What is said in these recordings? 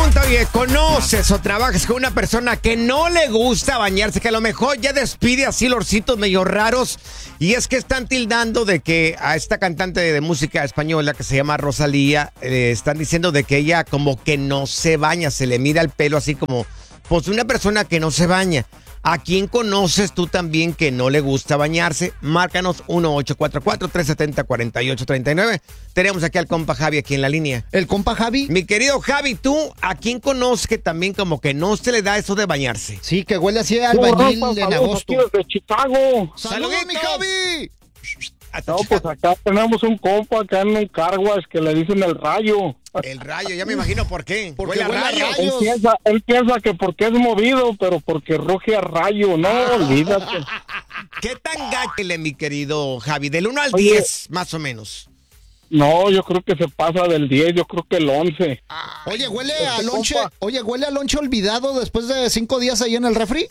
pregunta, oye, ¿conoces o trabajas con una persona que no le gusta bañarse, que a lo mejor ya despide así olorcitos medio raros? Y es que están tildando de que a esta cantante de música española que se llama Rosalía, están diciendo de que ella como que no se baña, se le mira el pelo así como, pues una persona que no se baña. ¿A quién conoces tú también que no le gusta bañarse? Márcanos 1-844-370-4839. Tenemos aquí al compa Javi aquí en la línea. ¿El compa Javi? Mi querido Javi, ¿tú a quién conoces que también como que no se le da eso de bañarse? Sí, que huele así a albañil en agosto. De Chicago. ¡Saludos, mi Javi! No, pues acá tenemos un compa acá en un carwash que le dicen el Rayo. El Rayo, ya me imagino por qué. Porque Huele a huele a rayos. rayos. Él piensa que porque es movido, pero porque ruge a rayo. No, olvídate. ¿Qué tan gáchele, mi querido Javi? Del 1 al Oye. 10, más o menos. No, yo creo que se pasa del 10, yo creo que el 11. Oye, huele a lonche. compa. Oye, huele a lonche olvidado después de 5 días ahí en el refri.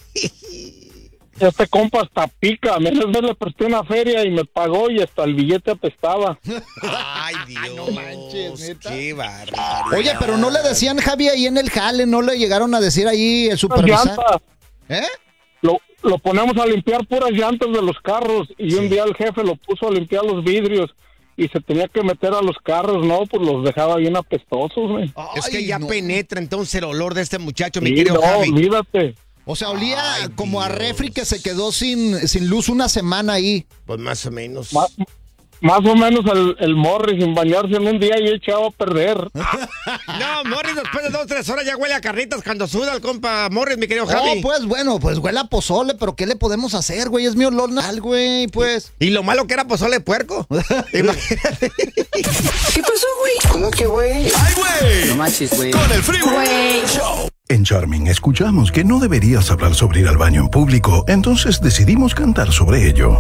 Este compa hasta pica. Menos vez le presté una feria y me pagó y hasta el billete apestaba. Ay, Dios. No manches, ¿neta? Qué barbaridad. Oye, pero no le decían Javi ahí en el jale, no le llegaron a decir ahí el Las supervisor. llantas. ¿Eh? Lo ponemos a limpiar puras llantas de los carros y un día el jefe lo puso a limpiar los vidrios y se tenía que meter a los carros, ¿no? Pues los dejaba bien apestosos, güey. Es que Ay, ya no. penetra entonces el olor de este muchacho, mi Sí, querido no, Javi. olvídate. O sea, olía Ay, como a Dios. refri que se quedó sin luz una semana ahí. Pues más o menos. Más o menos el Morris sin bañarse en un día y echado a perder. No, Morris, después de 2 o 3 horas ya huele a carnitas cuando suda el compa Morris, mi querido Javi. Oh, pues bueno, pues huele a pozole, pero ¿qué le podemos hacer, güey? Es mi olor natural, güey, pues. Y lo malo que era pozole de puerco. Imagínate. ¿Qué pasó, güey? ¿Cómo que, güey? ¡Ay, güey! No manches, güey. Con el Freeway Güey. Show. En Charming escuchamos que no deberías hablar sobre ir al baño en público, entonces decidimos cantar sobre ello.